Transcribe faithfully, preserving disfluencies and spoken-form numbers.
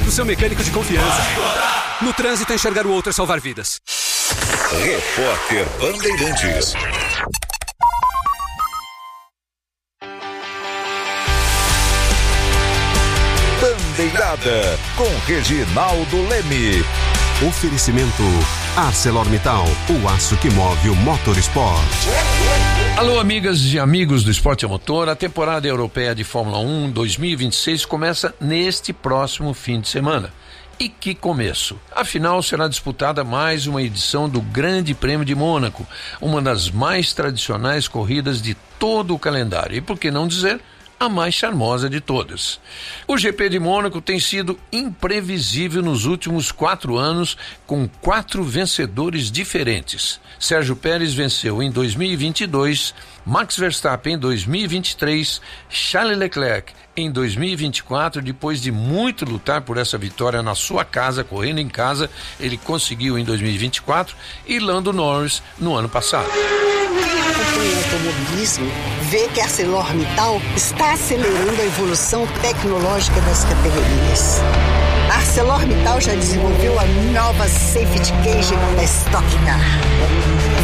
do seu mecânico de confiança. No trânsito, enxergar o outro é salvar vidas. Repórter Bandeirantes. Bandeirada com Reginaldo Leme. Oferecimento ArcelorMittal, o aço que move o motorsport. Alô, amigas e amigos do Esporte a Motor. A temporada europeia de Fórmula um dois mil e vinte e seis começa neste próximo fim de semana. E que começo! Afinal, será disputada mais uma edição do Grande Prêmio de Mônaco, uma das mais tradicionais corridas de todo o calendário. E por que não dizer, a mais charmosa de todas. O G P de Mônaco tem sido imprevisível nos últimos quatro anos, com quatro vencedores diferentes. Sérgio Pérez venceu em dois mil e vinte e dois, Max Verstappen em dois mil e vinte e três, Charles Leclerc em dois mil e vinte e quatro. Depois de muito lutar por essa vitória na sua casa, correndo em casa, ele conseguiu em dois mil e vinte e quatro, e Lando Norris no ano passado. O automobilismo vê que a ArcelorMittal está acelerando a evolução tecnológica das categorias. A ArcelorMittal já desenvolveu a nova Safety Cage da Stock Car.